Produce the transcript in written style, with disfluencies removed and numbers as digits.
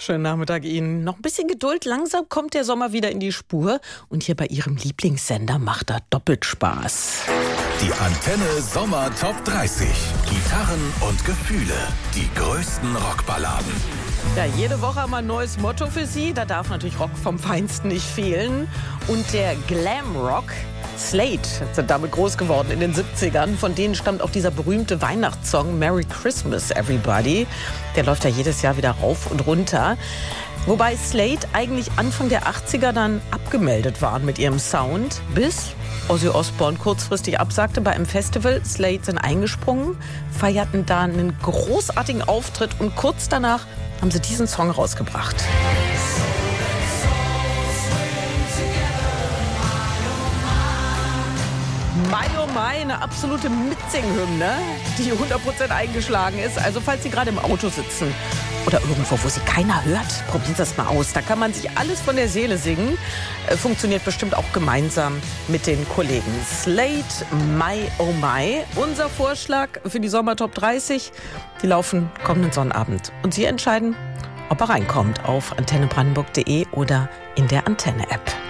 Schönen Nachmittag Ihnen. Noch ein bisschen Geduld, langsam kommt der Sommer wieder in die Spur. Und hier bei Ihrem Lieblingssender macht er doppelt Spaß. Die Antenne Sommer Top 30. Gitarren und Gefühle. Die größten Rockballaden. Ja, jede Woche haben wir ein neues Motto für Sie. Da darf natürlich Rock vom Feinsten nicht fehlen. Und der Glam-Rock, Slade, sind damit groß geworden in den 70ern. Von denen stammt auch dieser berühmte Weihnachtssong Merry Christmas Everybody. Der läuft ja jedes Jahr wieder rauf und runter. Wobei Slade eigentlich Anfang der 80er dann abgemeldet waren mit ihrem Sound, bis Ozzy Osbourne kurzfristig absagte bei einem Festival. Slade sind eingesprungen, feierten da einen großartigen Auftritt und kurz danach haben sie diesen Song rausgebracht. My oh my, eine absolute Mitsing-Hymne, die 100% eingeschlagen ist. Also falls Sie gerade im Auto sitzen oder irgendwo, wo Sie keiner hört, probieren Sie das mal aus. Da kann man sich alles von der Seele singen. Funktioniert bestimmt auch gemeinsam mit den Kollegen. Slade, My oh my. Unser Vorschlag für die Sommer Top 30. Die laufen kommenden Sonnabend. Und Sie entscheiden, ob er reinkommt auf antennebrandenburg.de oder in der Antenne-App.